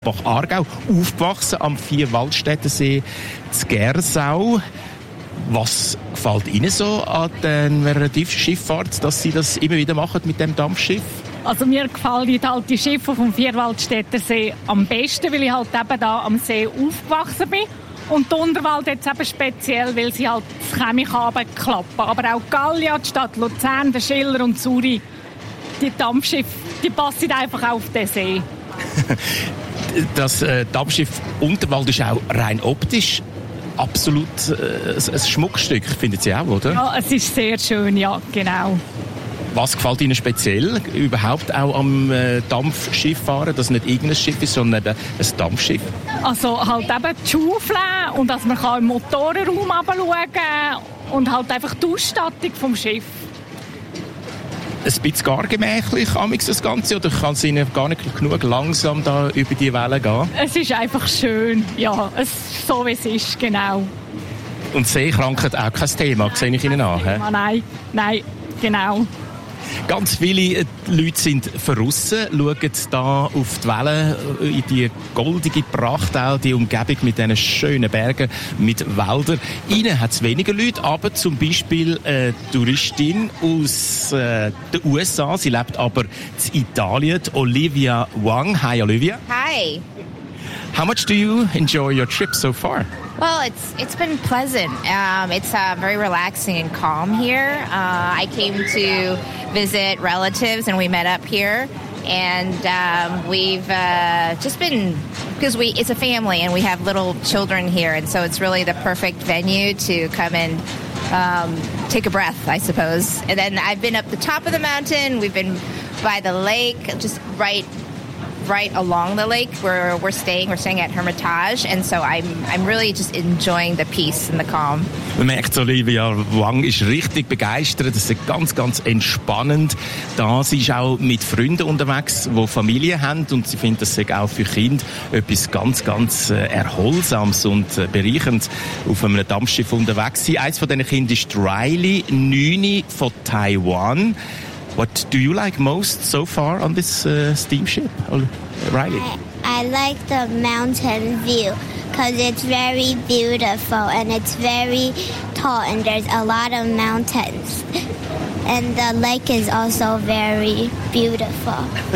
Ansbach-Aargau, aufgewachsen am Vierwaldstättersee zu Gersau. Was gefällt Ihnen so an der Tiefschifffahrt, dass Sie das immer wieder machen mit dem Dampfschiff? Also mir gefallen halt die Schiffe vom Vierwaldstättersee am besten, weil ich halt eben da am See aufgewachsen bin. Und die Unterwald jetzt eben speziell, weil sie halt das Chemikabel klappen. Aber auch Gallia, die Stadt Luzern, der Schiller und Zürich, die Dampfschiffe, die passen einfach auf den See. Das Dampfschiff Unterwald ist auch rein optisch absolut ein Schmuckstück, finden Sie auch, oder? Ja, es ist sehr schön, ja, genau. Was gefällt Ihnen speziell überhaupt auch am Dampfschiff fahren, dass es nicht irgendein Schiff ist, sondern ein Dampfschiff? Also halt eben die Schaufel und dass man im Motorenraum runterschauen kann und halt einfach die Ausstattung vom Schiff. Ein bisschen gar gemächlich, das Ganze, oder kann es Ihnen gar nicht genug langsam da über die Wellen gehen? Es ist einfach schön, ja, so wie es ist, genau. Und Seekrankheit auch kein Thema, sehe ich Ihnen an? Nein, genau. Ganz viele Leute sind verrissen, schauen da auf die Wellen, in die goldige Pracht, auch die Umgebung mit diesen schönen Bergen, mit Wäldern. Innen hat es weniger Leute, aber zum Beispiel eine Touristin aus den USA, sie lebt aber in Italien, Olivia Wang. Hi Olivia. Hi. How much do you enjoy your trip so far? Well, it's been pleasant. It's very relaxing and calm here. I came to visit relatives and we met up here. And we've just been, because it's a family and we have little children here. And so it's really the perfect venue to come and take a breath, I suppose. And then I've been up the top of the mountain. We've been by the lake, just right along the lake where we're staying at Hermitage, and so I'm really just enjoying the peace and the calm. Man merkt, Olivia Wang ist richtig begeistert, das ist ganz, ganz entspannend. Da sie ist auch mit Freunden unterwegs, die Familie haben, und sie findet, das sei auch für Kinder etwas ganz, ganz Erholsames und bereichernd auf einem Dampfschiff unterwegs sein. Eines von diesen Kindern ist Riley, 9 von Taiwan. What do you like most so far on this steamship, Riley? I like the mountain view because it's very beautiful and it's very tall and there's a lot of mountains. And the lake is also very beautiful.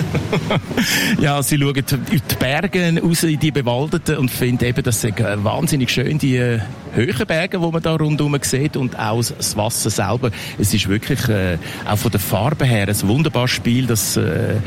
Ja, sie schauen in die Berge raus, in die bewaldeten, und finden eben, das ist wahnsinnig schön, die hohen Berge, die man da rundherum sieht, und auch das Wasser selber. Es ist wirklich auch von der Farbe her ein wunderbares Spiel, das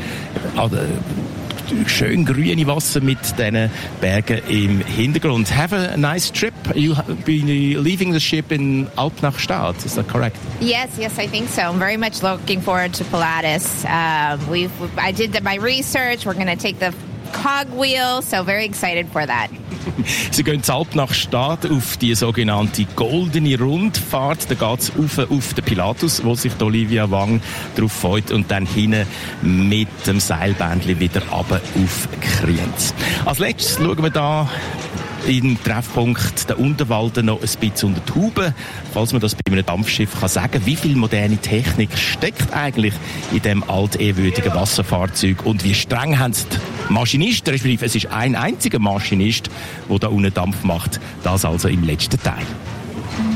schön grüne Wasser mit diesen Bergen im Hintergrund. Have a nice trip. You be leaving the ship in Alpnach-Stadt. Is that correct? Yes, I think so. I'm very much looking forward to Pilatus. I did my research. We're going to take the cogwheel, so very excited for that. Sie gehen zu Alpnach-Stadt auf die sogenannte goldene Rundfahrt. Da geht es auf den Pilatus, wo sich Olivia Wang drauf freut, und dann hinten mit dem Seilbändchen wieder runter auf Kriens. Als letztes schauen wir da im Treffpunkt der Unterwalden noch ein bisschen unter die Haube, falls man das bei einem Dampfschiff kann sagen. Wie viel moderne Technik steckt eigentlich in dem altehrwürdigen Wasserfahrzeug, und wie streng haben es die Maschinisten, respektive es ist ein einziger Maschinist, der da unten Dampf macht. Das also im letzten Teil.